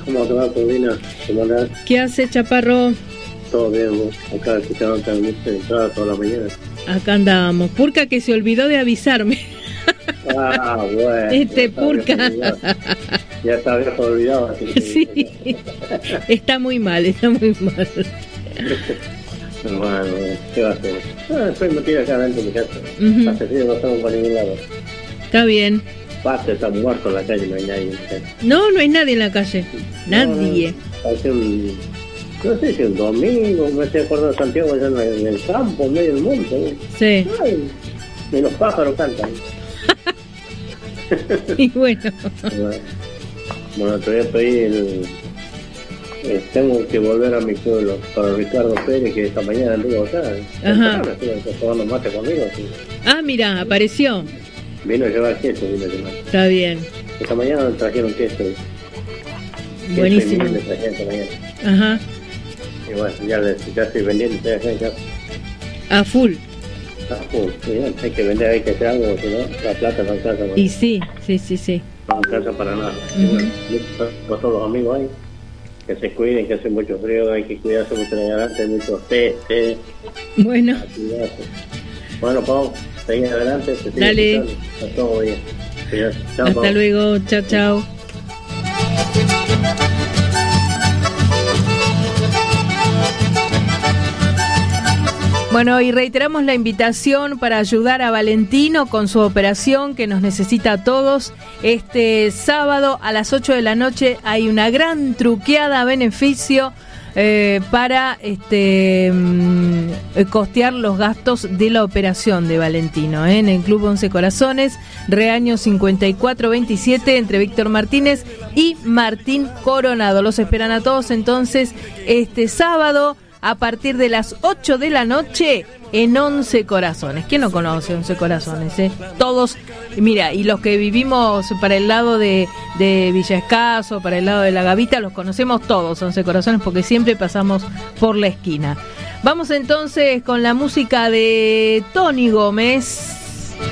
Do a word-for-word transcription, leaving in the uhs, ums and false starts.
¿Cómo te va, Paulina? ¿Cómo andás? ¿Qué hace, Chaparro? Todo bien, vos. Acá escuchando también entrada toda la mañana. Acá andábamos. Purca que se olvidó de avisarme. Ah, bueno. Este Purca. Ya está viejo olvidado. Así que... Sí. Está muy mal, está muy mal. Bueno, ¿qué va a hacer? Ah, estoy metido acá dentro de mi casa. Uh-huh. Hace frío, no estamos para ningún lado. Está bien. Pase, está muerto en la calle, no hay nadie en la calle. No, no hay nadie en la calle. Nadie. No, hace un... No sé si un domingo, me estoy acordando de Santiago, allá en el campo, en medio del monte. ¿eh? Sí. Ay, y los pájaros cantan. Y bueno. Bueno, todavía estoy el... Eh, tengo que volver a mi pueblo para Ricardo Pérez, que esta mañana anduvo acá. Ajá. Estuvo tomando mate conmigo. Así. Ah, mira, apareció. Vino a llevar queso, vino a llevar. Está bien. Esta mañana me trajeron queso. Buenísimo. Queso y miel me trajeron esta mañana. Ajá. Y bueno, ya, ya estoy vendiendo, estoy acá en casa. A full. Ah, full, sí, hay que vender, hay que hacer algo, si no, la plata no alcanza. Y sí, sí, sí, sí. No alcanza para nada. Uh-huh. Y bueno, con todos los amigos ahí, que se cuiden, que hace mucho frío, hay que cuidarse mucho en adelante, hay muchos té, té. Bueno. Bueno, Pau, seguí adelante. Se sigue Dale. Escuchando. Está todo bien. Chao, hasta Pau. luego, chao, chao. Bueno, y reiteramos la invitación para ayudar a Valentino con su operación que nos necesita a todos. Este sábado a las ocho de la noche hay una gran truqueada a beneficio eh, para este mm, costear los gastos de la operación de Valentino ¿eh? en el Club Once Corazones, Reaño cincuenta y cuatro veintisiete, entre Víctor Martínez y Martín Coronado. Los esperan a todos entonces este sábado a partir de las ocho de la noche en Once Corazones. ¿Quién no conoce Once Corazones? Eh? Todos, mira, y los que vivimos para el lado de, de Villa Escaso, para el lado de La Gavita, los conocemos todos, Once Corazones, porque siempre pasamos por la esquina. Vamos entonces con la música de Tony Gómez.